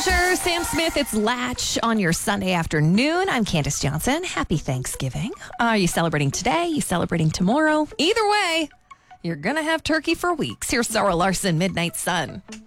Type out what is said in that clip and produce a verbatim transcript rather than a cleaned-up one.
Treasure, Sam Smith, it's Latch on your Sunday afternoon. I'm Candace Johnson. Happy Thanksgiving. Are you celebrating today? You celebrating tomorrow? Either way, you're going to have turkey for weeks. Here's Sarah Larson, Midnight Sun.